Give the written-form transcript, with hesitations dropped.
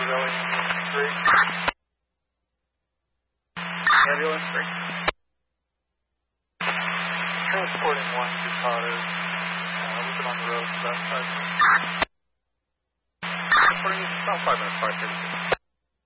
Ambulance 3. Ambulance 3. Transporting 1 to Tahoe. We've been on the road for about 5 minutes. Transporting about 5 minutes, 5:36.